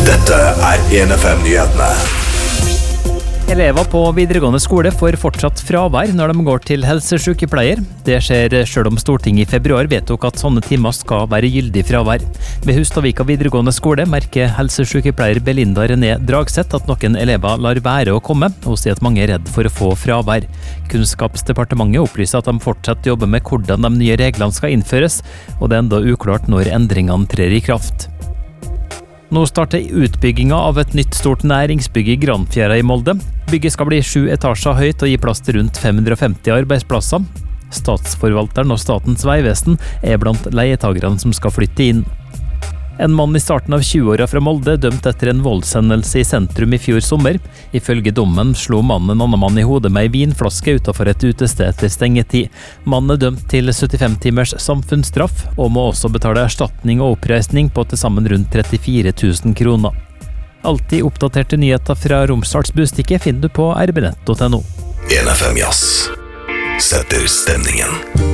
Dette 1FM-nyhetene. Elever på videregående skole får fortsatt fravær når de går til helsesykepleier. Det skjer selv om Stortinget i februar vedtok at sånne timer skal være gyldig fravær. Ved Hustadvika videregående skole merker helsesykepleier Belinda René Dragseth at noen elever lar være å komme, og sier at mange er redd for å få fravær. Kunnskapsdepartementet opplyser at de fortsatt jobber med hvordan de nye reglene skal innføres, og det er enda uklart når endringene trer i kraft. Nå starter utbygginga av et nytt stort næringsbygg i Granfjæra i Molde. Bygget skal bli 7 etasjer høyt og gi plass til rundt 550 arbeidsplasser. Statsforvalteren og Statens vegvesen er blant leietagerne som skal flytte inn. En mann i starten av 20-åra fra Molde dømt etter en voldshendelse i sentrum i fjor sommer. Ifølge dommen slo mannen en annen mann i hodet med ei vinflaske utenfor et utested etter stengetid. Mannen er dømt til 75 timers samfunnsstraff, og må også betale erstatning og oppreisning på til sammen rundt 34 000 kroner. Alltid oppdaterte nyheter fra Romsdals Budstikke finner du på rbnett.no. 1FM Jazz setter stemningen.